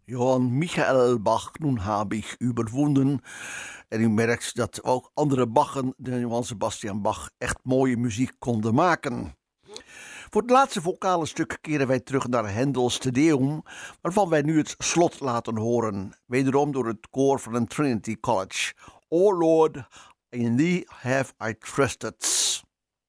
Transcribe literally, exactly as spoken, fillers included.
Johann Michael Bach, nun habe ich überwunden. En u merkt dat ook andere Bachen dan Johann Sebastian Bach echt mooie muziek konden maken. Voor het laatste vocale stuk keren wij terug naar Handel's Te Deum, waarvan wij nu het slot laten horen, wederom door het koor van een Trinity College. O Lord, in thee have I trusted.